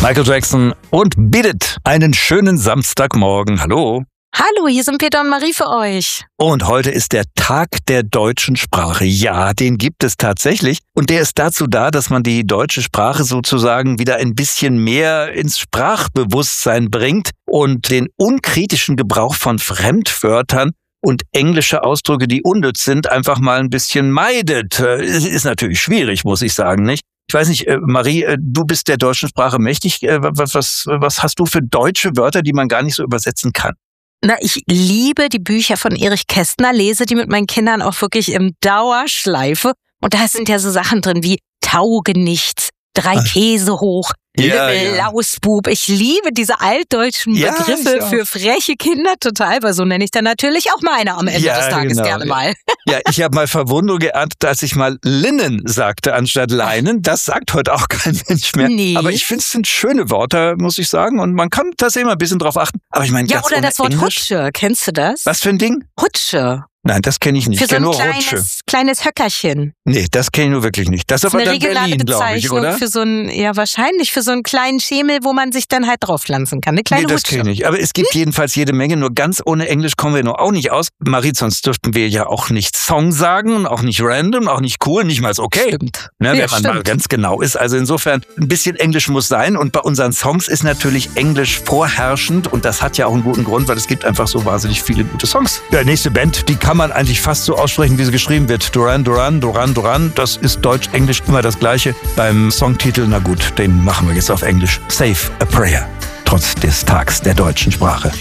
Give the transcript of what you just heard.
Michael Jackson und Beat It. Einen schönen Samstagmorgen. Hallo. Hallo, hier sind Peter und Marie für euch. Und heute ist der Tag der deutschen Sprache. Ja, den gibt es tatsächlich. Und der ist dazu da, dass man die deutsche Sprache sozusagen wieder ein bisschen mehr ins Sprachbewusstsein bringt und den unkritischen Gebrauch von Fremdwörtern und englische Ausdrücke, die unnütz sind, einfach mal ein bisschen meidet. Es ist natürlich schwierig, muss ich sagen, nicht? Ich weiß nicht, Marie, du bist der deutschen Sprache mächtig. Was hast du für deutsche Wörter, die man gar nicht so übersetzen kann? Na, ich liebe die Bücher von Erich Kästner, lese die mit meinen Kindern auch wirklich im Dauerschleife. Und da sind ja so Sachen drin wie Taugenichts, 3 Käse hoch, Lausbub. Ich liebe diese altdeutschen Begriffe für freche Kinder total, weil so nenne ich dann natürlich auch meine am Ende des Tages gerne mal. Ja, ich habe mal Verwunderung geerntet, als ich mal Linnen sagte anstatt Leinen. Das sagt heute auch kein Mensch mehr. Nee. Aber ich finde, es sind schöne Worte, muss ich sagen. Und man kann tatsächlich mal ein bisschen drauf achten. Aber ich meine, ja, oder das Wort Hutsche. Kennst du das? Was für ein Ding? Hutsche. Nein, das kenne ich nicht. Für so ein nur kleines Höckerchen. Nee, das kenne ich nur wirklich nicht. Das ist aber eine dann Berlin, glaube ich, oder? Für so ein, ja, wahrscheinlich für so einen kleinen Schemel, wo man sich dann halt draufpflanzen kann. Eine kleine das kenne ich nicht. Aber es gibt jedenfalls jede Menge. Nur ganz ohne Englisch kommen wir nur auch nicht aus. Marie, sonst dürften wir ja auch nicht Song sagen und auch nicht random, auch nicht cool, nicht mal okay. Stimmt. Ne, wenn man mal ganz genau ist. Also insofern, ein bisschen Englisch muss sein. Und bei unseren Songs ist natürlich Englisch vorherrschend. Und das hat ja auch einen guten Grund, weil es gibt einfach so wahnsinnig viele gute Songs. Die nächste Band, die kann man eigentlich fast so aussprechen, wie sie geschrieben wird. Duran Duran, Duran Duran. Das ist Deutsch-Englisch immer das Gleiche. Beim Songtitel, na gut, den machen wir jetzt auf Englisch. Save a Prayer. Trotz des Tags der deutschen Sprache.